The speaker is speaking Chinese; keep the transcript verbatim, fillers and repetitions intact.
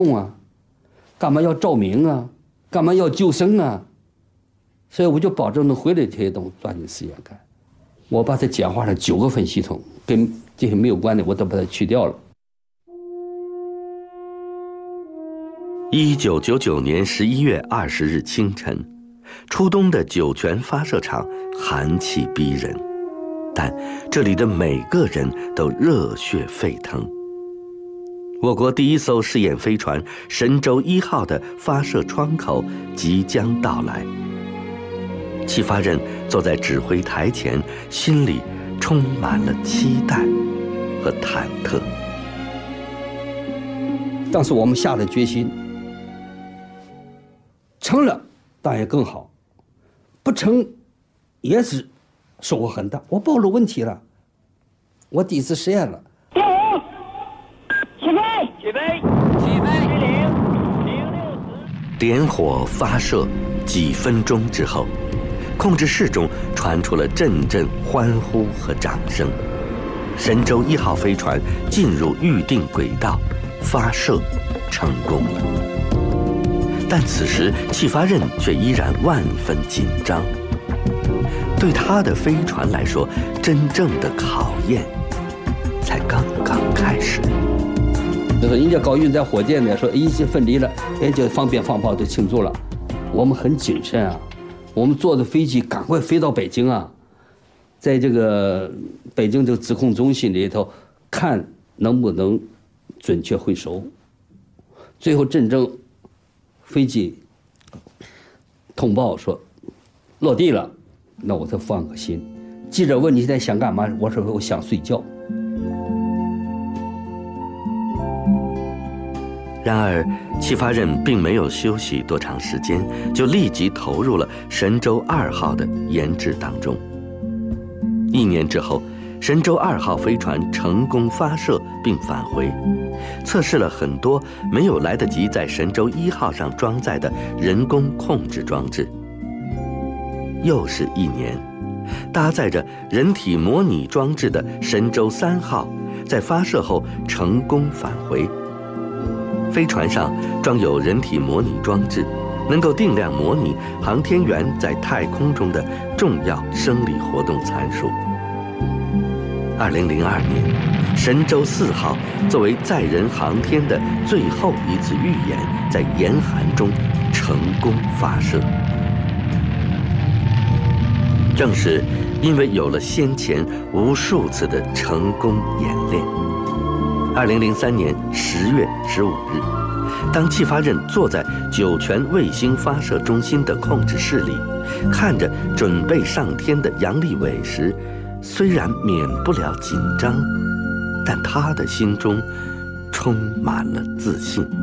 用啊，干嘛要照明啊，干嘛要救生啊？所以我就保证能回来这些东西抓紧时间干。我把它简化成九个分系统，跟这些没有关的我都把它去掉了。 一九九九年十一月二十日清晨，初冬的酒泉发射场寒气逼人，但这里的每个人都热血沸腾。我国第一艘试验飞船神舟一号的发射窗口即将到来。戚发轫坐在指挥台前，心里充满了期待和忐忑。 当时我们下了决心，成了当然更好，不成也是收获很大。我暴露问题了，我第一次实验了。 点火，起飞，起飞，起飞，零零六十。 点火发射，几分钟之后，控制室中传出了阵阵欢呼和掌声。神舟一号飞船进入预定轨道，发射成功了。但此时戚发轫却依然万分紧张。对他的飞船来说，真正的考验才刚刚开始。 就是人家搞运载火箭的说一些分离了，哎，就方便放炮就庆祝了。我们很谨慎啊，我们坐着飞机赶快飞到北京啊，在这个北京这个指控中心里头看能不能准确回收。最后真正飞机通报说落地了，那我才放个心。记者问你现在想干嘛，我说我想睡觉。 然而戚发轫并没有休息多长时间，就立即投入了神舟二号的研制当中。一年之后，神舟二号飞船成功发射并返回，测试了很多没有来得及在神舟一号上装载的人工控制装置。又是一年，搭载着人体模拟装置的神舟三号在发射后成功返回。飞船上装有人体模拟装置，能够定量模拟航天员在太空中的重要生理活动参数。二零零二年，神舟四号作为载人航天的最后一次预演，在严寒中成功发射。正是因为有了先前无数次的成功演练，二零零三年十月十五日，当戚发轫坐在酒泉卫星发射中心的控制室里，看着准备上天的杨利伟时，虽然免不了紧张，但他的心中充满了自信。